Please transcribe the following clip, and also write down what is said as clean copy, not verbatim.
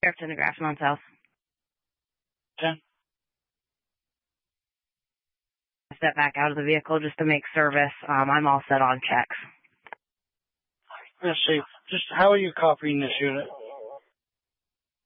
Sheriff in the Grassmont South. 10. Step back out of the vehicle just to make service. I'm all set on checks. Let's see. Just how are you copying this unit?